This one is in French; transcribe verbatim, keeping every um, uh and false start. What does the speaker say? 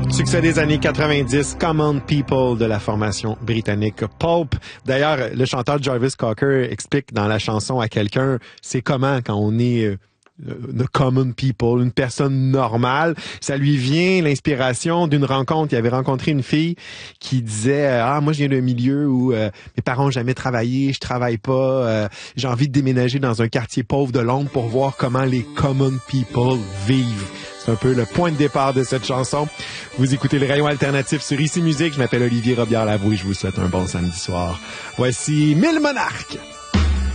Succès des années quatre-vingt-dix, Common People de la formation britannique Pulp. D'ailleurs, le chanteur Jarvis Cocker explique dans la chanson à quelqu'un, c'est comment quand on est euh, the common people, une personne normale. Ça lui vient l'inspiration d'une rencontre. Il avait rencontré une fille qui disait euh, ah moi je viens d'un milieu où euh, mes parents ont jamais travaillé, je travaille pas, euh, j'ai envie de déménager dans un quartier pauvre de Londres pour voir comment les common people vivent. C'est un peu le point de départ de cette chanson. Vous écoutez le rayon alternatif sur Ici Musique. Je m'appelle Olivier Robillard-Lavoie et je vous souhaite un bon samedi soir. Voici Mille Monarques.